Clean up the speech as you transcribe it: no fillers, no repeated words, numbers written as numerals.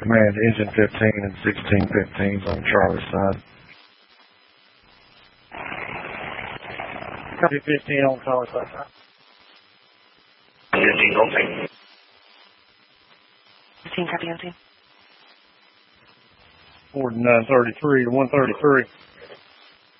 Command engine 15 and 1615 on Charlie side. Copy 15 on Charlie side. 15 okay. 15 copy, empty. Forward 933 to 133.